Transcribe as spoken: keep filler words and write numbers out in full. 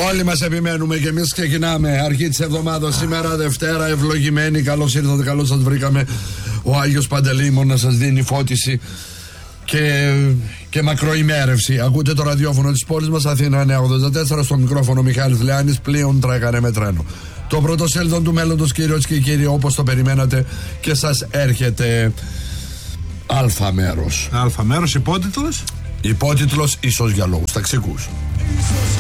Όλοι μας επιμένουμε και εμείς ξεκινάμε. Αρχή της εβδομάδας σήμερα, Δευτέρα, ευλογημένη. Καλώς ήρθατε, καλώς σας βρήκαμε. Ο Άγιος Παντελεήμων να σας δίνει φώτιση και, και μακροημέρευση. Ακούτε το ραδιόφωνο της πόλης μας, Αθήνα εννιακόσια ογδόντα τέσσερα. Στο μικρόφωνο Μιχάλης Λεάνης, πλοίον τρέκανε με τρένο. Το πρωτοσέλιδο του μέλλοντος, κυρίες και κύριοι, όπως το περιμένατε και σας έρχεται. Αλφα μέρος. Αλφα μέρος, υπότιτλος. Υπότιτλος ίσως για λόγους ταξικούς.